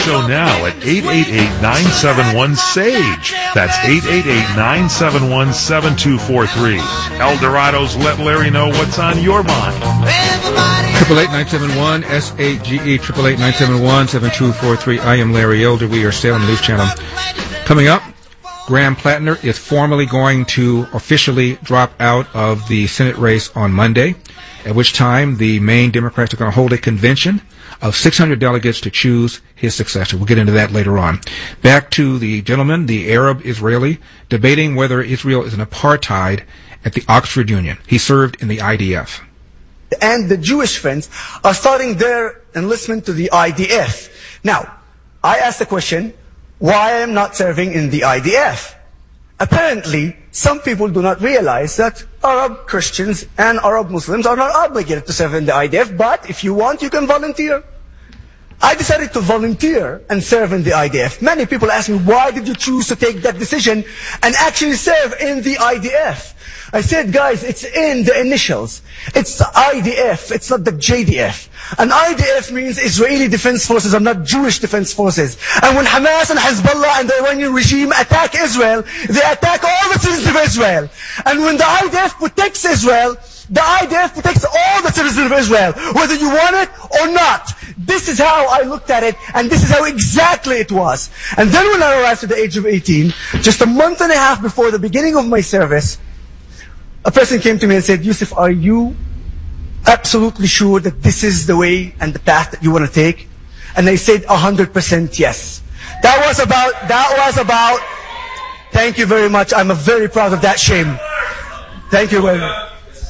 So now at 888-971-SAGE. That's 888-971-7243. El Dorado's Let Larry Know What's on Your Mind. 888-971-SAGE, 888-971-7243. I am Larry Elder. We are Salem News Channel. Coming up, Graham Plattner is formally going to officially drop out of the Senate race on Monday, at which time the Maine Democrats are going to hold a convention of 600 delegates to choose his successor. We'll get into that later on. Back to the gentleman, the Arab-Israeli, debating whether Israel is an apartheid at the Oxford Union. He served in the IDF. And the Jewish friends are starting their enlistment to the IDF. Now, I asked the question, why am I not serving in the IDF? Apparently, some people do not realize that Arab Christians and Arab Muslims are not obligated to serve in the IDF, but if you want, you can volunteer. I decided to volunteer and serve in the IDF. Many people ask me, why did you choose to take that decision and actually serve in the IDF? I said, guys, it's in the initials. It's the IDF, it's not the JDF. And IDF means Israeli Defense Forces and not Jewish Defense Forces. And when Hamas and Hezbollah and the Iranian regime attack Israel, they attack all the citizens of Israel. And when the IDF protects Israel, the IDF protects all the citizens of Israel, whether you want it or not. This is how I looked at it, and this is how exactly it was. And then when I arrived at the age of 18, just a month and a half before the beginning of my service, a person came to me and said, Yusuf, are you absolutely sure that this is the way and the path that you want to take? And I said 100% yes. That was about, thank you very much. I'm very proud of that shame. Thank you very much.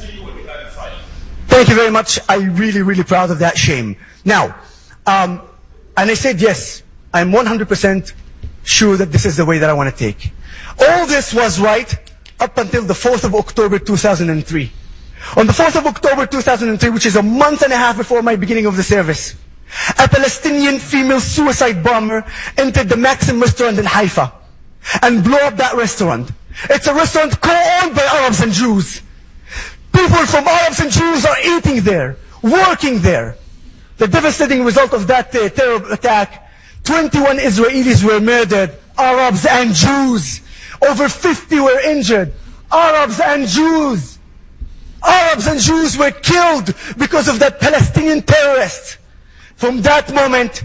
Thank you very much. I'm really, really proud of that shame. Now, and I said, yes, I'm 100% sure that this is the way that I want to take. All this was right up until the 4th of October 2003. On the 4th of October 2003, which is a month and a half before my beginning of the service, a Palestinian female suicide bomber entered the Maxim restaurant in Haifa and blew up that restaurant. It's a restaurant co-owned by Arabs and Jews. People from Arabs and Jews are eating there, working there. The devastating result of that terror attack, 21 Israelis were murdered, Arabs and Jews. Over 50 were injured, Arabs and Jews. Arabs and Jews were killed because of that Palestinian terrorist. From that moment,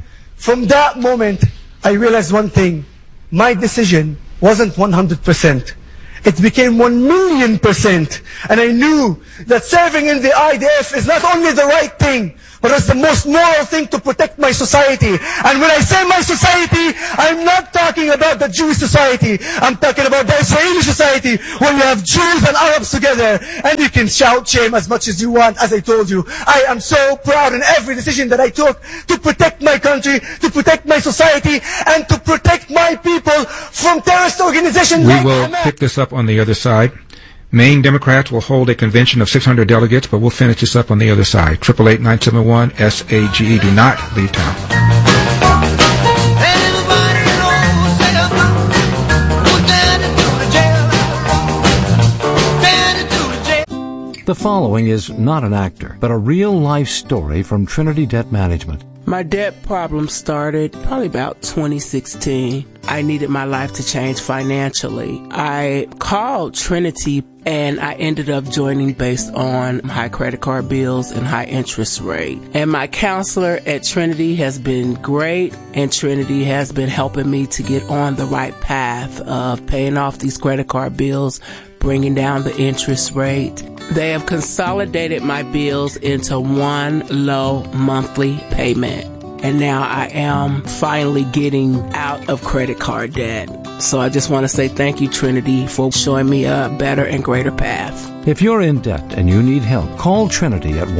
I realized one thing. My decision wasn't 100%. It became 1,000,000%. And I knew that serving in the IDF is not only the right thing, but it's the most moral thing to protect my society. And when I say my society, I'm not talking about the Jewish society. I'm talking about the Israeli society, where you have Jews and Arabs together. And you can shout shame as much as you want, as I told you. I am so proud in every decision that I took to protect my country, to protect my society, and to protect my people from terrorist organizations like Hamas. We will pick this up on the other side. Maine Democrats will hold a convention of 600 delegates, but we'll finish this up on the other side. 888-971-SAGE. Do not leave town. The following is not an actor, but a real-life story from Trinity Debt Management. My debt problem started probably about 2016. I needed my life to change financially. I called Trinity and I ended up joining based on high credit card bills and high interest rate. And my counselor at Trinity has been great, and Trinity has been helping me to get on the right path of paying off these credit card bills, bringing down the interest rate. They have consolidated my bills into one low monthly payment. And now I am finally getting out of credit card debt. So I just want to say thank you, Trinity, for showing me a better and greater path. If you're in debt and you need help, call Trinity at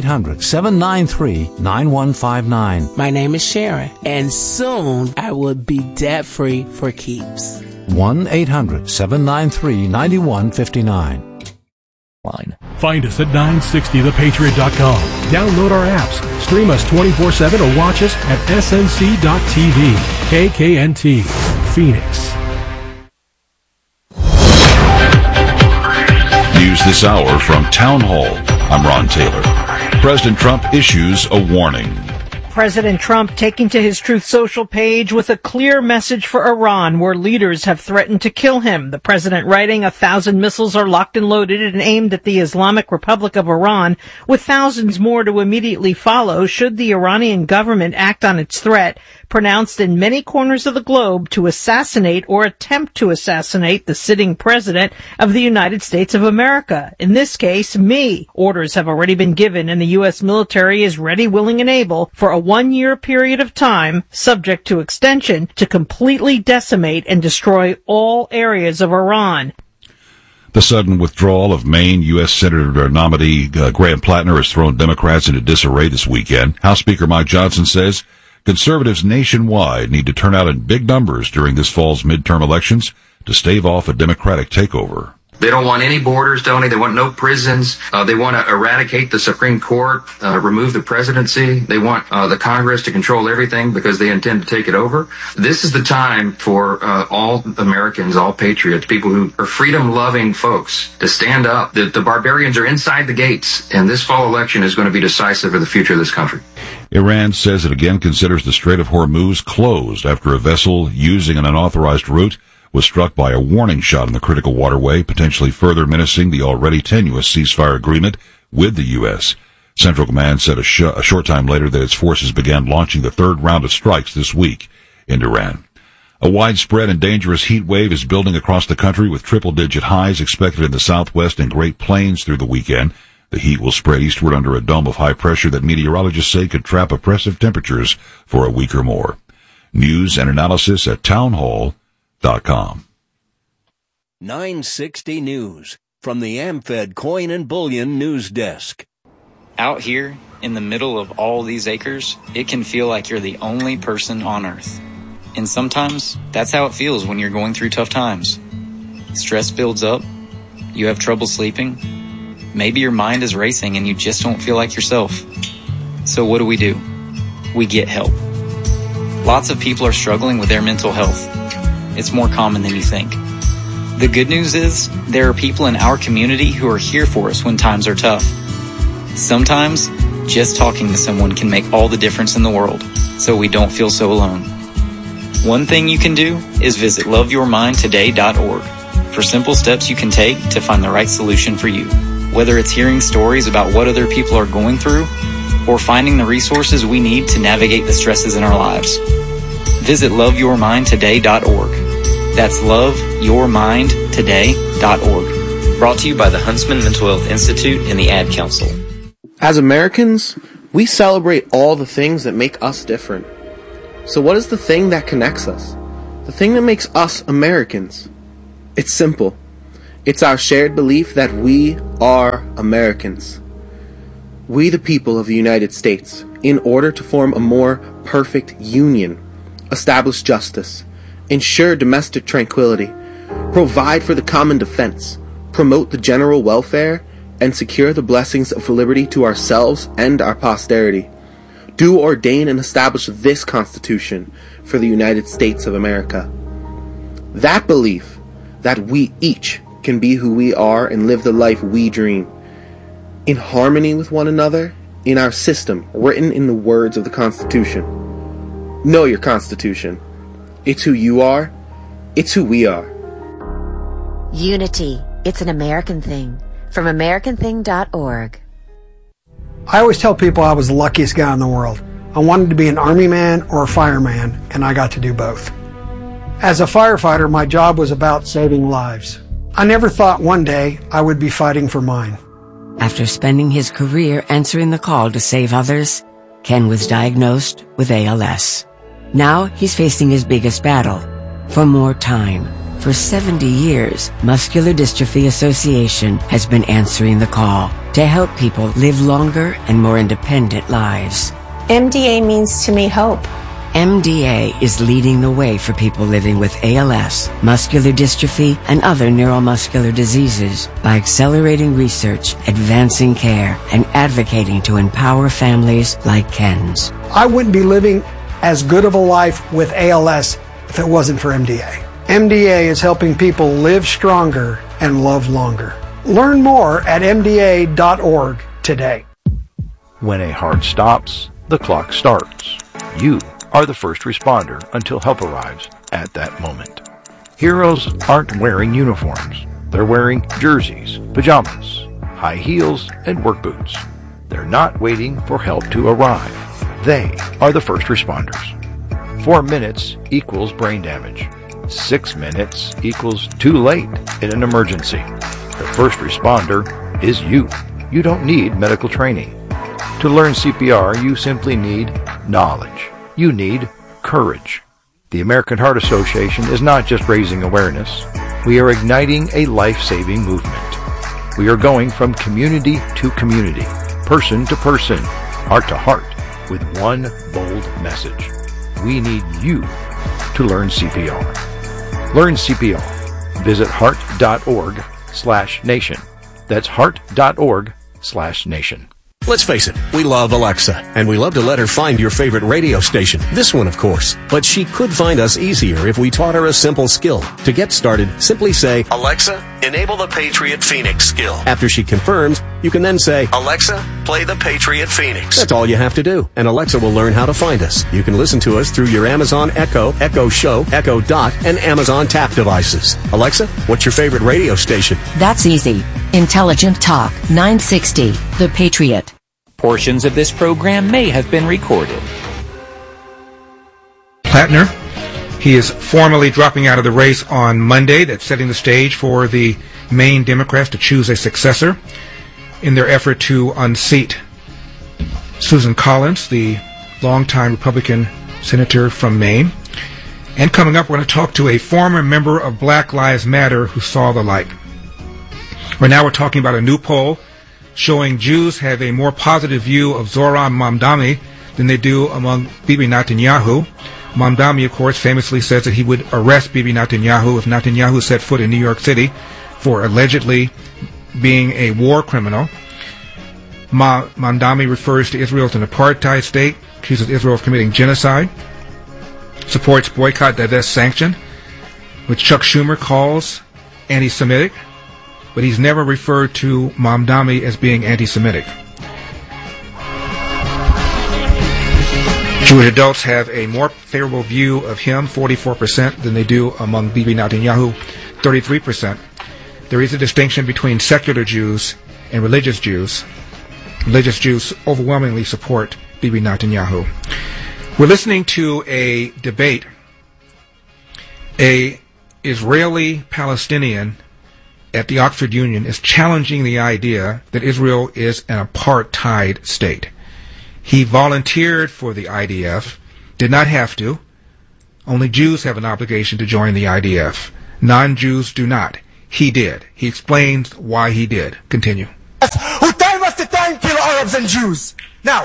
1-800-793-9159. My name is Sharon, and soon I will be debt-free for keeps. 1-800-793-9159. Find us at 960thepatriot.com. Download our apps, stream us 24/7, or watch us at snc.tv. KKNT, Phoenix. News this hour from Town Hall. I'm Ron Taylor. President Trump issues a warning. President Trump taking to his Truth Social page with a clear message for Iran, where leaders have threatened to kill him. The president writing, 1,000 missiles are locked and loaded and aimed at the Islamic Republic of Iran, with thousands more to immediately follow should the Iranian government act on its threat, pronounced in many corners of the globe, to assassinate or attempt to assassinate the sitting president of the United States of America. In this case, me. Orders have already been given, and the U.S. military is ready, willing, and able for a 1-year period of time, subject to extension, to completely decimate and destroy all areas of Iran. The sudden withdrawal of Maine U.S. Senator nominee Graham Plattner has thrown Democrats into disarray this weekend. House Speaker Mike Johnson says conservatives nationwide need to turn out in big numbers during this fall's midterm elections to stave off a Democratic takeover. They don't want any borders, Tony. They want no prisons. They want to eradicate the Supreme Court, remove the presidency. They want the Congress to control everything because they intend to take it over. This is the time for all Americans, all patriots, people who are freedom-loving folks, to stand up. The barbarians are inside the gates, and this fall election is going to be decisive for the future of this country. Iran says it again considers the Strait of Hormuz closed after a vessel using an unauthorized route was struck by a warning shot in the critical waterway, potentially further menacing the already tenuous ceasefire agreement with the U.S. Central Command said a short time later that its forces began launching the third round of strikes this week in Iran. A widespread and dangerous heat wave is building across the country, with triple-digit highs expected in the Southwest and Great Plains through the weekend. The heat will spread eastward under a dome of high pressure that meteorologists say could trap oppressive temperatures for a week or more. News and analysis at townhall.com. 960 News from the AmFed Coin and Bullion News Desk. Out here in the middle of all these acres, it can feel like you're the only person on Earth. And sometimes that's how it feels when you're going through tough times. Stress builds up, you have trouble sleeping, maybe your mind is racing and you just don't feel like yourself. So what do? We get help. Lots of people are struggling with their mental health. It's more common than you think. The good news is there are people in our community who are here for us when times are tough. Sometimes just talking to someone can make all the difference in the world, so we don't feel so alone. One thing you can do is visit loveyourmindtoday.org for simple steps you can take to find the right solution for you. Whether it's hearing stories about what other people are going through or finding the resources we need to navigate the stresses in our lives. Visit loveyourmindtoday.org. That's loveyourmindtoday.org. Brought to you by the Huntsman Mental Health Institute and the Ad Council. As Americans, we celebrate all the things that make us different. So what is the thing that connects us? The thing that makes us Americans? It's simple. It's our shared belief that we are Americans. We, the people of the United States, in order to form a more perfect union, establish justice, ensure domestic tranquility, provide for the common defense, promote the general welfare, and secure the blessings of liberty to ourselves and our posterity, do ordain and establish this Constitution for the United States of America. That belief that we each can be who we are and live the life we dream, in harmony with one another, in our system written in the words of the Constitution. Know your Constitution. It's who you are. It's who we are. Unity. It's an American thing. From AmericanThing.org. I always tell people I was the luckiest guy in the world. I wanted to be an army man or a fireman, and I got to do both. As a firefighter, my job was about saving lives. I never thought one day I would be fighting for mine. After spending his career answering the call to save others, Ken was diagnosed with ALS. Now he's facing his biggest battle, for more time. For 70 years, Muscular Dystrophy Association has been answering the call to help people live longer and more independent lives. MDA means to me hope. MDA is leading the way for people living with ALS, muscular dystrophy, and other neuromuscular diseases by accelerating research, advancing care, and advocating to empower families like Ken's. I wouldn't be living as good of a life with ALS if it wasn't for MDA. MDA is helping people live stronger and love longer. Learn more at MDA.org today. When a heart stops, the clock starts. You are the first responder until help arrives at that moment. Heroes aren't wearing uniforms. They're wearing jerseys, pajamas, high heels, and work boots. They're not waiting for help to arrive. They are the first responders. 4 minutes equals brain damage. 6 minutes equals too late in an emergency. The first responder is you. You don't need medical training. To learn CPR, you simply need knowledge. You need courage. The American Heart Association is not just raising awareness. We are igniting a life-saving movement. We are going from community to community, person to person, heart to heart, with one bold message. We need you to learn CPR. Learn CPR. Visit heart.org/nation. That's heart.org/nation. Let's face it, we love Alexa, and we love to let her find your favorite radio station. This one, of course. But she could find us easier if we taught her a simple skill. To get started, simply say, Alexa, enable the Patriot Phoenix skill. After she confirms, you can then say, Alexa, play the Patriot Phoenix. That's all you have to do, and Alexa will learn how to find us. You can listen to us through your Amazon Echo, Echo Show, Echo Dot, and Amazon Tap devices. Alexa, what's your favorite radio station? That's easy. Intelligent Talk 960, The Patriot. Portions of this program may have been recorded. Plattner, he is formally dropping out of the race on Monday. That's setting the stage for the Maine Democrats to choose a successor in their effort to unseat Susan Collins, the longtime Republican senator from Maine. And coming up, we're going to talk to a former member of Black Lives Matter who saw the light. Right now, we're talking about a new poll showing Jews have a more positive view of Zohran Mamdani than they do among Bibi Netanyahu. Mamdani, of course, famously says that he would arrest Bibi Netanyahu if Netanyahu set foot in New York City for allegedly being a war criminal. Mamdani refers to Israel as an apartheid state, accuses Israel of committing genocide, supports boycott, divest, sanction, which Chuck Schumer calls anti-Semitic, but he's never referred to Mamdani as being anti-Semitic. Jewish adults have a more favorable view of him, 44%, than they do among Bibi Netanyahu, 33%. There is a distinction between secular Jews and religious Jews. Religious Jews overwhelmingly support Bibi Netanyahu. We're listening to a debate. A Israeli-Palestinian at the Oxford Union is challenging the idea that Israel is an apartheid state. He volunteered for the IDF, did not have to. Only Jews have an obligation to join the IDF. Non-Jews do not. He did. He explains why he did. Continue. Who time after time kill Arabs and Jews. Now,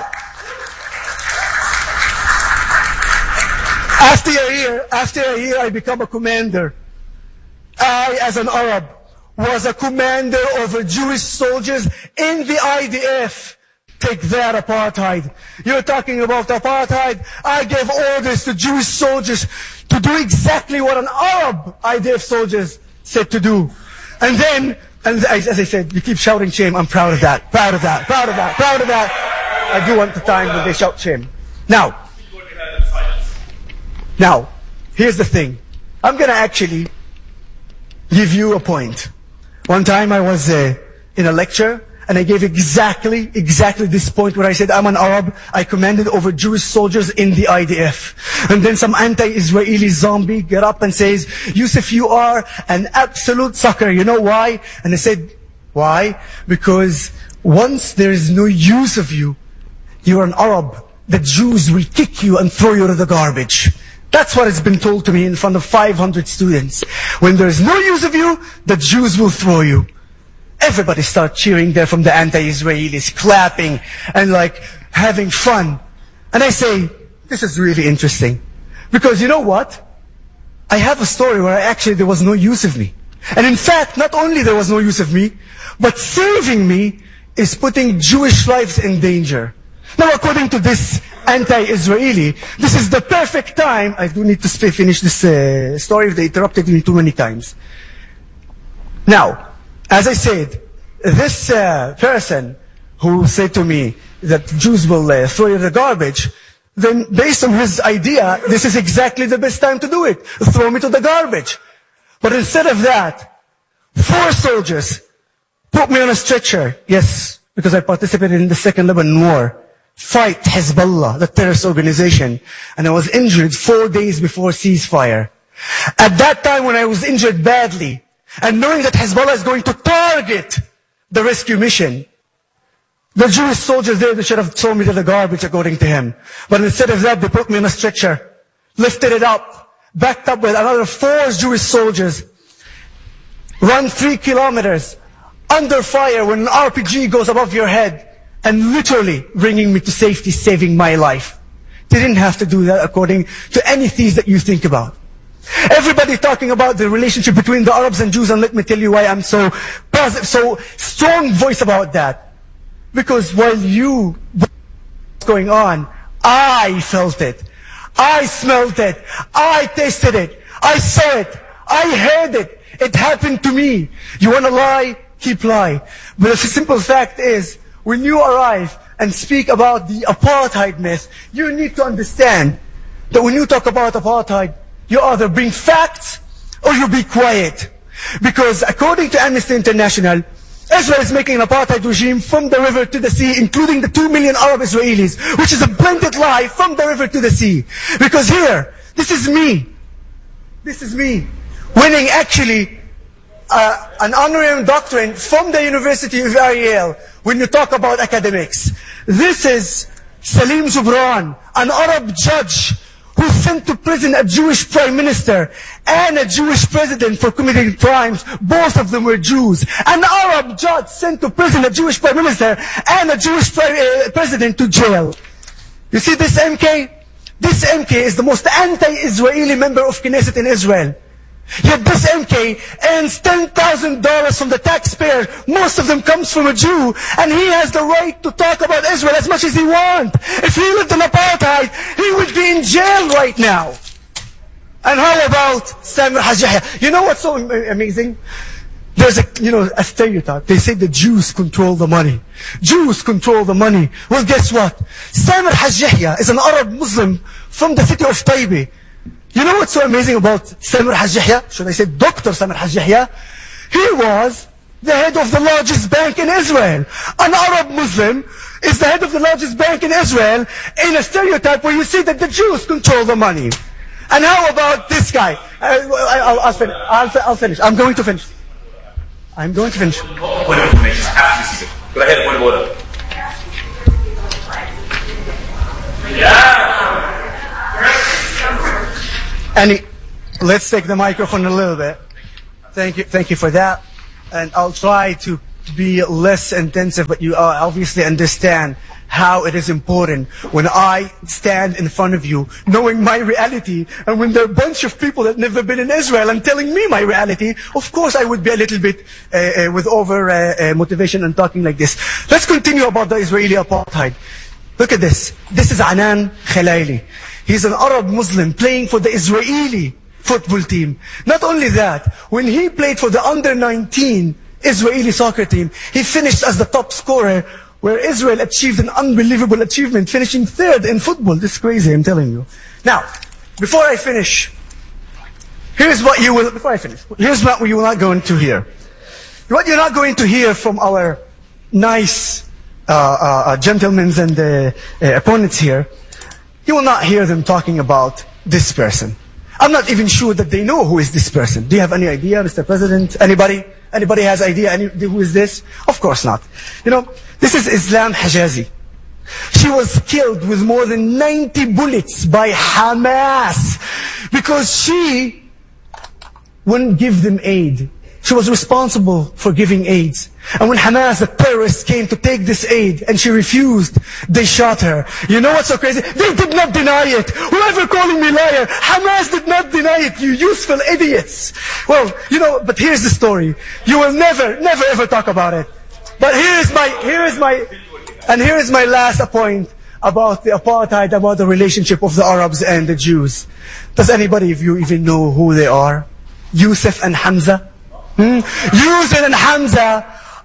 after a year I become a commander. I, as an Arab, was a commander over Jewish soldiers in the IDF. Take that, apartheid. You're talking about apartheid. I gave orders to Jewish soldiers to do exactly what an Arab IDF soldiers said to do. And then, and as I said, you keep shouting shame. I'm proud of that. Proud of that. Proud of that. Proud of that. I do want the time when they shout shame. Now, here's the thing. I'm going to actually give you a point. One time I was in a lecture, and I gave exactly this point where I said, I'm an Arab, I commanded over Jewish soldiers in the IDF. And then some anti-Israeli zombie get up and says, Yusuf, you are an absolute sucker. You know why? And I said, why? Because once there is no use of you, you're an Arab. The Jews will kick you and throw you to the garbage. That's what has been told to me in front of 500 students. When there is no use of you, the Jews will throw you. Everybody start cheering there from the anti-Israelis, clapping and like having fun. And I say, this is really interesting. Because you know what? I have a story where there was no use of me. And in fact, not only there was no use of me, but saving me is putting Jewish lives in danger. Now, according to this anti-Israeli, this is the perfect time. I do need to finish this story. They interrupted me too many times. Now, as I said, this person who said to me, that Jews will throw in the garbage, then based on his idea, this is exactly the best time to do it. Throw me to the garbage. But instead of that, 4 soldiers put me on a stretcher. Yes, because I participated in the Second Lebanon War. Fight Hezbollah, the terrorist organization. And I was injured 4 days before ceasefire. At that time when I was injured badly, and knowing that Hezbollah is going to target the rescue mission, the Jewish soldiers there, they should have thrown me to the garbage according to him. But instead of that, they put me on a stretcher, lifted it up, backed up with another 4 Jewish soldiers, run 3 kilometers, under fire when an RPG goes above your head, and literally bringing me to safety, saving my life. They didn't have to do that according to any things that you think about. Everybody talking about the relationship between the Arabs and Jews, and let me tell you why I'm so positive, so strong voice about that. Because while you what's going on, I felt it. I smelled it. I tasted it. I saw it. I heard it. It happened to me. You want to lie? Keep lying. But the simple fact is, when you arrive and speak about the apartheid myth, you need to understand that when you talk about apartheid, you either bring facts or you be quiet. Because according to Amnesty International, Israel is making an apartheid regime from the river to the sea, including the 2 million Arab Israelis, which is a blended lie from the river to the sea. Because here, this is me. This is me winning actually an honorary doctorate from the University of Ariel when you talk about academics. This is Salim Zubran, an Arab judge who sent to prison a Jewish prime minister and a Jewish president for committing crimes. Both of them were Jews. An Arab judge sent to prison a Jewish prime minister and a Jewish president to jail. You see this MK? This MK is the most anti-Israeli member of Knesset in Israel. Yet this MK earns $10,000 from the taxpayer. Most of them comes from a Jew. And he has the right to talk about Israel as much as he wants. If he lived in apartheid, he would be in jail right now. And how about Samir Haj Yahya? You know what's so amazing? There's a stereotype. They say the Jews control the money. Jews control the money. Well, guess what? Samir Haj Yahya is an Arab Muslim from the city of Taybeh. You know what's so amazing about Samir Haj Yahya? Should I say Dr. Samir Haj Yahya? He was the head of the largest bank in Israel. An Arab Muslim is the head of the largest bank in Israel in a stereotype where you see that the Jews control the money. And how about this guy? I'll finish. I'm going to finish. I'm going to finish. Point of information. Go ahead, point of order. Yeah! And let's take the microphone a little bit. Thank you for that. And I'll try to be less intensive, but you obviously understand how it is important when I stand in front of you, knowing my reality, and when there are a bunch of people that never been in Israel and telling me my reality, of course I would be a little bit with over motivation and talking like this. Let's continue about the Israeli apartheid. Look at this. This is Anan Khelaili. He's an Arab Muslim playing for the Israeli football team. Not only that, when he played for the under-19 Israeli soccer team, he finished as the top scorer, where Israel achieved an unbelievable achievement, finishing 3rd in football. This is crazy, I'm telling you. Now, before I finish, here's what you will not going to hear. What you're not going to hear from our nice gentlemen and opponents here, you will not hear them talking about this person. I'm not even sure that they know who is this person. Do you have any idea, Mr. President? Anybody? Anybody has idea who is this? Of course not. You know, this is Islam Hajazi. She was killed with more than 90 bullets by Hamas because she wouldn't give them aid. She was responsible for giving aid. And when Hamas, the terrorists, came to take this aid and she refused, they shot her. You know what's so crazy? They did not deny it. Whoever calling me liar, Hamas did not deny it, you useful idiots. Well, you know, but here's the story. You will never ever talk about it. But here is my last point about the apartheid, about the relationship of the Arabs and the Jews. Does anybody of you even know who they are? Yusuf and Hamza? Yusuf and Hamza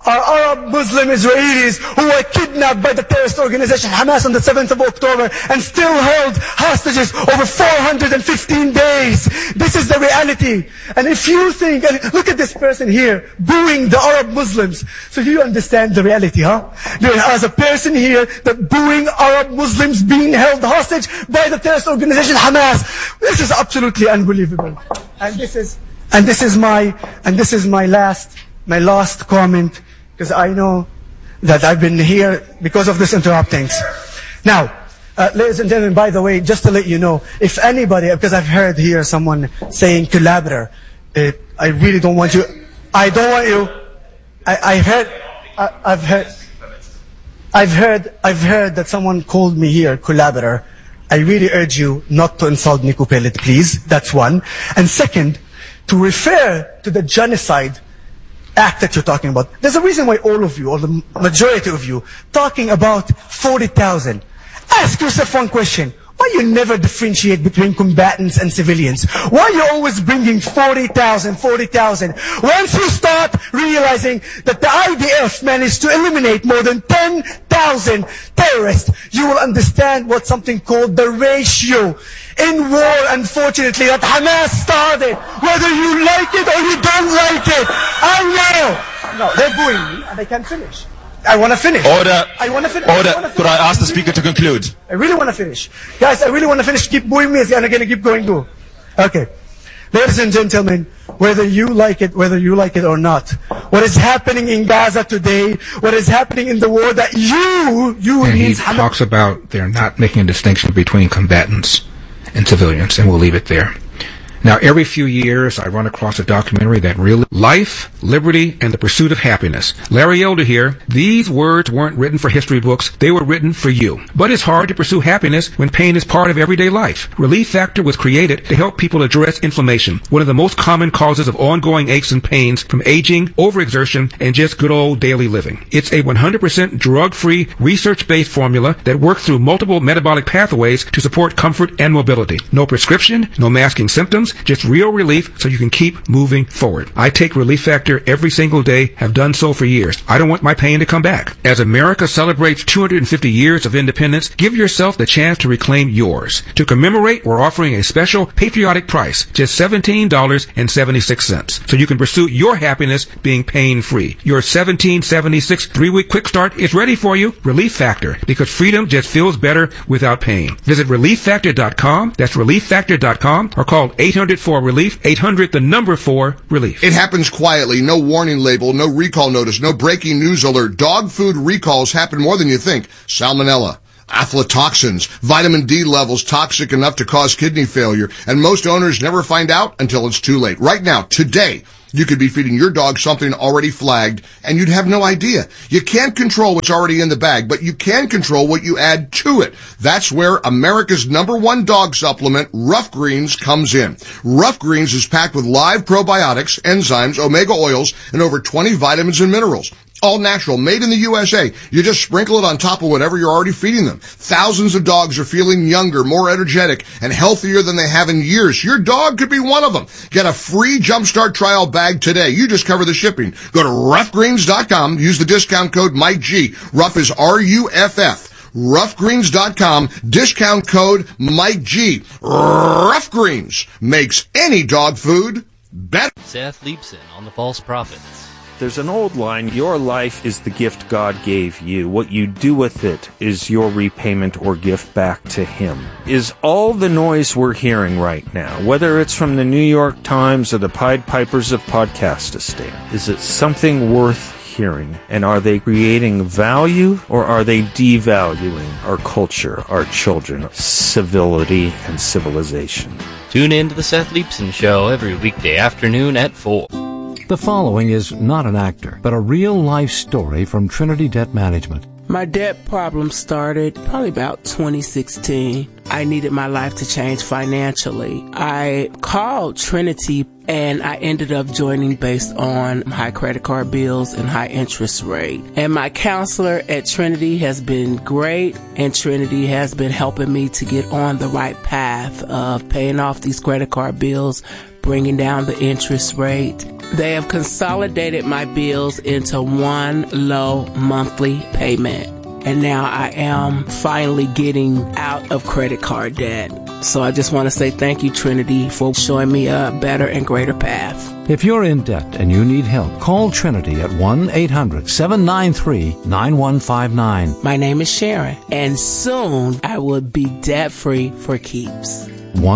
are Arab Muslim Israelis who were kidnapped by the terrorist organization Hamas on the 7th of October and still held hostages over 415 days. This is the reality. And if you think, and look at this person here, booing the Arab Muslims. So you understand the reality, huh? There is a person here that booing Arab Muslims being held hostage by the terrorist organization Hamas. This is absolutely unbelievable. And this is my last comment, because I know that I've been here because of this interruptings. Now, ladies and gentlemen, by the way, just to let you know, if anybody, because I've heard here someone saying collaborator, I really don't want you. I don't want you. I've heard that someone called me here collaborator. I really urge you not to insult Nico Pellet, please. That's one. And second, to refer to the genocide act that you're talking about. There's a reason why all of you, or the majority of you, talking about 40,000. Ask yourself one question. Why you never differentiate between combatants and civilians? Why you always bringing 40,000? Once you start realizing that the IDF managed to eliminate more than 10,000 terrorists, you will understand what something called the ratio in war, unfortunately, that Hamas started. Whether you like it or you don't like it. I know. No, they're booing me and I can't finish. I want to finish. Order. I want to finish. Order. Could I ask the speaker to conclude? I really want to finish. Guys, I really want to finish. Keep booing me and I'm going to keep going too. Okay. Ladies and gentlemen, whether you like it or not, what is happening in Gaza today, what is happening in the war that you and he talks about they're not making a distinction between combatants and civilians, and we'll leave it there. Now, every few years, I run across a documentary that really... Life, Liberty, and the Pursuit of Happiness. Larry Elder here. These words weren't written for history books. They were written for you. But it's hard to pursue happiness when pain is part of everyday life. Relief Factor was created to help people address inflammation, one of the most common causes of ongoing aches and pains from aging, overexertion, and just good old daily living. It's a 100% drug-free, research-based formula that works through multiple metabolic pathways to support comfort and mobility. No prescription, no masking symptoms, just real relief so you can keep moving forward. I take Relief Factor every single day, have done so for years. I don't want my pain to come back. As America celebrates 250 years of independence, give yourself the chance to reclaim yours. To commemorate, we're offering a special patriotic price, just $17.76, so you can pursue your happiness being pain-free. Your $17.76 3-week quick start is ready for you. Relief Factor, because freedom just feels better without pain. Visit ReliefFactor.com. That's ReliefFactor.com, or call 800-4-RELIEF, 800-4-RELIEF. It happens quietly, no warning label, no recall notice, no breaking news alert. Dog food recalls happen more than you think. Salmonella, aflatoxins, vitamin D levels toxic enough to cause kidney failure, and most owners never find out until it's too late. Right now, today, you could be feeding your dog something already flagged, and you'd have no idea. You can't control what's already in the bag, but you can control what you add to it. That's where America's #1 dog supplement, Rough Greens, comes in. Rough Greens is packed with live probiotics, enzymes, omega oils, and over 20 vitamins and minerals. All natural, made in the USA. You just sprinkle it on top of whatever you're already feeding them. Thousands of dogs are feeling younger, more energetic, and healthier than they have in years. Your dog could be one of them. Get a free Jumpstart trial bag today. You just cover the shipping. Go to roughgreens.com. Use the discount code MikeG. Rough is RUFF. Roughgreens.com, discount code MikeG. Rough Greens makes any dog food better. Seth Leibson on the False Prophets. There's an old line, your life is the gift God gave you. What you do with it is your repayment or gift back to Him. Is all the noise we're hearing right now, whether it's from the New York Times or the Pied Pipers of Podcastistan, is it something worth hearing? And are they creating value, or are they devaluing our culture, our children, civility, and civilization? Tune in to the Seth Leibson Show every weekday afternoon at 4. The following is not an actor, but a real-life story from Trinity Debt Management. My debt problem started probably about 2016. I needed my life to change financially. I called Trinity and I ended up joining based on high credit card bills and high interest rate. And my counselor at Trinity has been great, and Trinity has been helping me to get on the right path of paying off these credit card bills, bringing down the interest rate. They have consolidated my bills into one low monthly payment. And now I am finally getting out of credit card debt. So I just want to say thank you, Trinity, for showing me a better and greater path. If you're in debt and you need help, call Trinity at 1-800-793-9159. My name is Sharon, and soon I will be debt-free for keeps.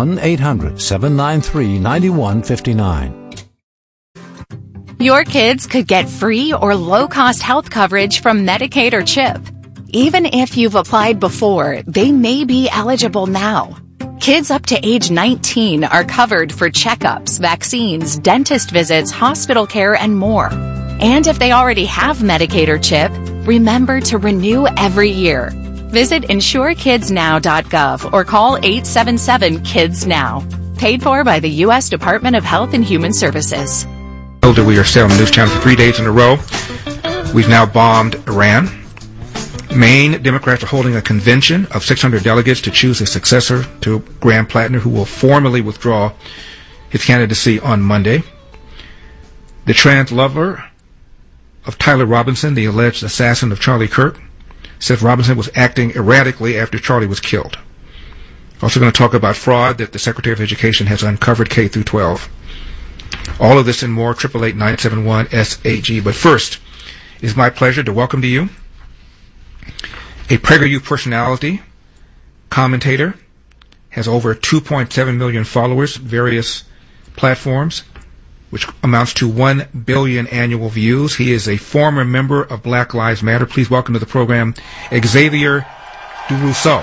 1-800-793-9159. Your kids could get free or low-cost health coverage from Medicaid or CHIP. Even if you've applied before, they may be eligible now. Kids up to age 19 are covered for checkups, vaccines, dentist visits, hospital care, and more. And if they already have Medicaid or CHIP, remember to renew every year. Visit InsureKidsNow.gov or call 877-KIDS-NOW. Paid for by the U.S. Department of Health and Human Services. We are Salem News Channel for 3 days in a row. We've now bombed Iran. Maine Democrats are holding a convention of 600 delegates to choose a successor to Graham Plattner, who will formally withdraw his candidacy on Monday. The trans lover of Tyler Robinson, the alleged assassin of Charlie Kirk, says Robinson was acting erratically after Charlie was killed. Also going to talk about fraud that the Secretary of Education has uncovered K through 12. All of this and more, 888-971-SAG. But first, it is my pleasure to welcome to you a PragerU personality, commentator, has over 2.7 million followers, various platforms, which amounts to 1 billion annual views. He is a former member of Black Lives Matter. Please welcome to the program, Xavier DuRousseau.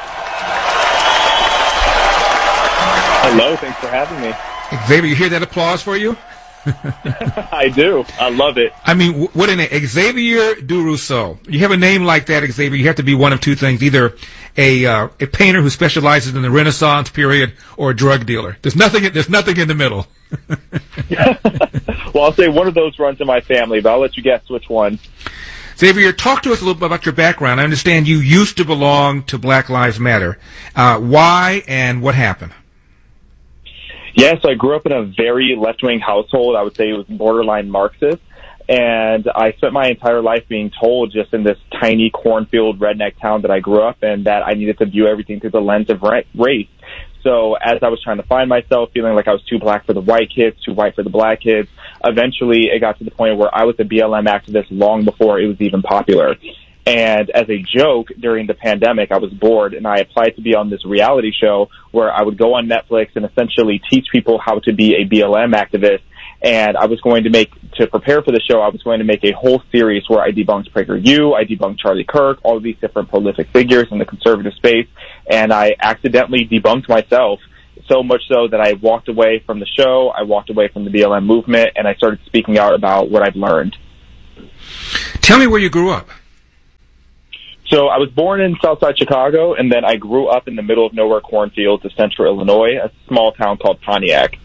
Hello, thanks for having me. Xavier, you hear that applause for you? I do. I love it. I mean, what a name. Xavier DuRousseau. You have a name like that, Xavier, you have to be one of two things. Either a painter who specializes in the Renaissance period or a drug dealer. There's nothing in the middle. Well, I'll say one of those runs in my family, but I'll let you guess which one. Xavier, talk to us a little bit about your background. I understand you used to belong to Black Lives Matter. Why and what happened? Yes, I grew up in a very left-wing household. I would say it was borderline Marxist. And I spent my entire life being told just in this tiny cornfield redneck town that I grew up in that I needed to view everything through the lens of race. So as I was trying to find myself, feeling like I was too black for the white kids, too white for the black kids, eventually it got to the point where I was a BLM activist long before it was even popular. And as a joke, during the pandemic, I was bored, and I applied to be on this reality show where I would go on Netflix and essentially teach people how to be a BLM activist. And I was going to to prepare for the show, I was going to make a whole series where I debunked PragerU, I debunked Charlie Kirk, all of these different prolific figures in the conservative space, and I accidentally debunked myself, so much so that I walked away from the show, I walked away from the BLM movement, and I started speaking out about what I've learned. Tell me where you grew up. So I was born in Southside Chicago, and then I grew up in the middle of nowhere cornfields of central Illinois, a small town called Pontiac.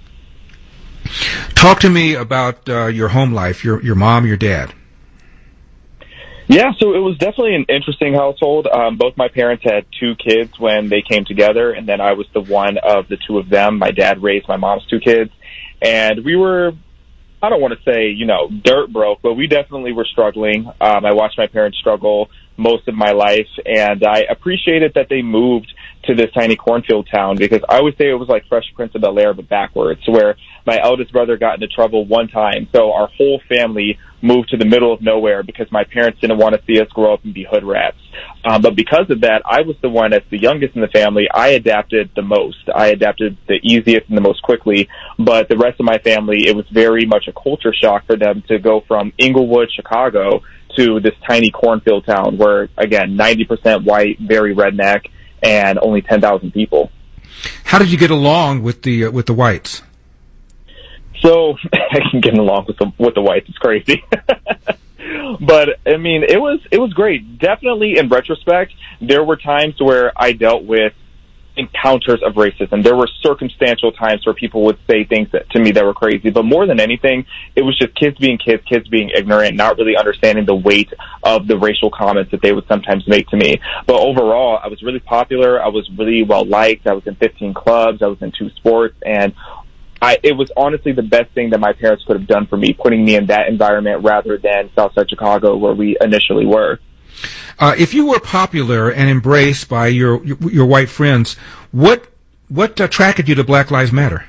Talk to me about your home life, your mom, your dad. Yeah, so it was definitely an interesting household. Both my parents had two kids when they came together, and then I was the one of the two of them. My dad raised my mom's two kids, and we were, I don't want to say, dirt broke, but we definitely were struggling. I watched my parents struggle most of my life, and I appreciated that they moved to this tiny cornfield town, because I would say it was like Fresh Prince of Bel-Air, but backwards, where my eldest brother got into trouble one time, so our whole family moved to the middle of nowhere because my parents didn't want to see us grow up and be hood rats. But because of that, I was the one, as the youngest in the family, I adapted the most. I adapted the easiest and the most quickly, but the rest of my family, it was very much a culture shock for them to go from Inglewood, Chicago, to this tiny cornfield town where, again, 90% white, very redneck, and only 10,000 people. How did you get along with the whites? So getting along with the whites is crazy. But I mean, it was great. Definitely in retrospect, there were times where I dealt with encounters of racism. There were circumstantial times where people would say things to me that were crazy, but more than anything, it was just kids being ignorant, not really understanding the weight of the racial comments that they would sometimes make to me. But overall, I was really popular. I was really well liked. I was in 15 clubs. I was in 2 sports, and it was honestly the best thing that my parents could have done for me, putting me in that environment rather than Southside Chicago, where we initially were. If you were popular and embraced by your white friends, what attracted you to Black Lives Matter?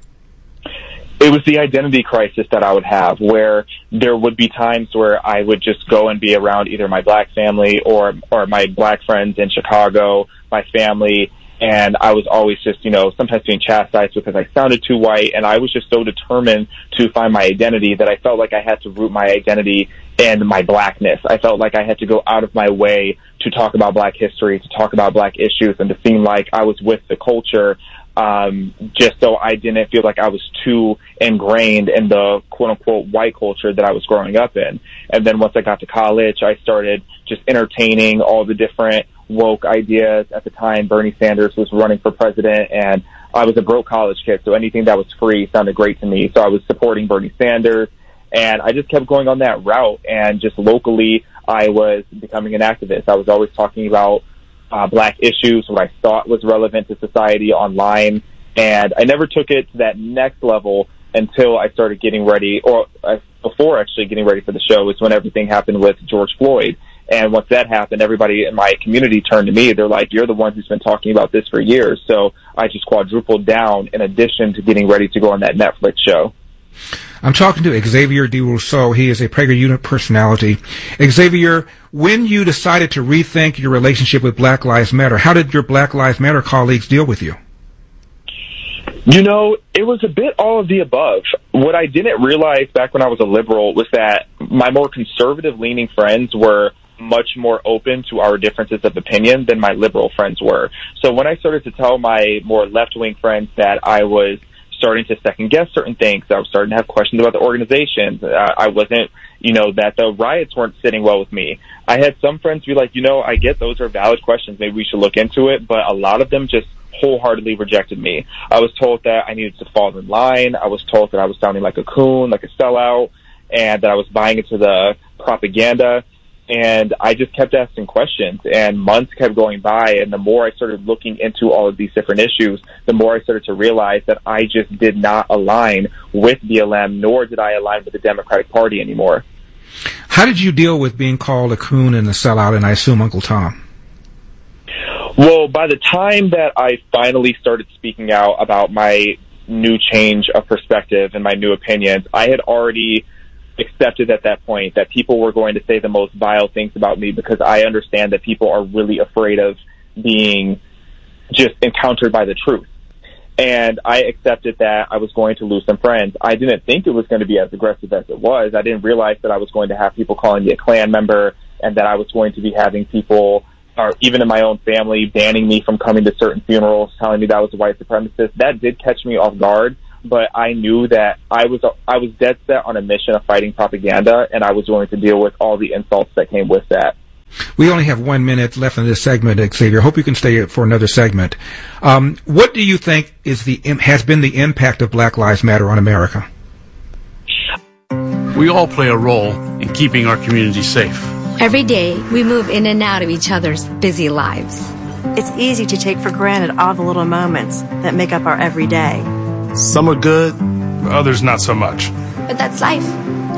It was the identity crisis that I would have, where there would be times where I would just go and be around either my black family or my black friends in Chicago, my family, and I was always just, sometimes being chastised because I sounded too white, and I was just so determined to find my identity that I felt like I had to root my identity in my blackness. I felt like I had to go out of my way to talk about black history, to talk about black issues, and to seem like I was with the culture, just so I didn't feel like I was too ingrained in the quote-unquote white culture that I was growing up in. And then once I got to college, I started just entertaining all the different woke ideas. At the time, Bernie Sanders was running for president, and I was a broke college kid, so anything that was free sounded great to me. So I was supporting Bernie Sanders, and I just kept going on that route. And just locally, I was becoming an activist. I was always talking about black issues, what I thought was relevant to society online, and I never took it to that next level until I started getting ready, or before actually getting ready for the show, is when everything happened with George Floyd. And once that happened, everybody in my community turned to me. They're like, you're the one who's been talking about this for years. So I just quadrupled down in addition to getting ready to go on that Netflix show. I'm talking to Xavier DeRousseau. He is a PragerU personality. Xavier, when you decided to rethink your relationship with Black Lives Matter, how did your Black Lives Matter colleagues deal with you? It was a bit all of the above. What I didn't realize back when I was a liberal was that my more conservative-leaning friends were much more open to our differences of opinion than my liberal friends were. So when I started to tell my more left-wing friends that I was starting to second-guess certain things, I was starting to have questions about the organization, I wasn't, that the riots weren't sitting well with me. I had some friends be like, I get those are valid questions, maybe we should look into it, but a lot of them just wholeheartedly rejected me. I was told that I needed to fall in line. I was told that I was sounding like a coon, like a sellout, and that I was buying into the propaganda. And I just kept asking questions, and months kept going by, and the more I started looking into all of these different issues, the more I started to realize that I just did not align with BLM, nor did I align with the Democratic Party anymore. How did you deal with being called a coon and a sellout, and I assume Uncle Tom? Well, by the time that I finally started speaking out about my new change of perspective and my new opinions, I had already accepted at that point that people were going to say the most vile things about me, because I understand that people are really afraid of being just encountered by the truth. And I accepted that I was going to lose some friends. I didn't think it was going to be as aggressive as it was. I didn't realize that I was going to have people calling me a Klan member, and that I was going to be having people, or even in my own family, banning me from coming to certain funerals, telling me that I was a white supremacist. That did catch me off guard. But I knew that I was dead set on a mission of fighting propaganda, and I was willing to deal with all the insults that came with that. We only have 1 minute left in this segment, Xavier. Hope you can stay for another segment. What do you think has been the impact of Black Lives Matter on America? We all play a role in keeping our community safe. Every day, we move in and out of each other's busy lives. It's easy to take for granted all the little moments that make up our everyday. Some are good, others not so much. But that's life.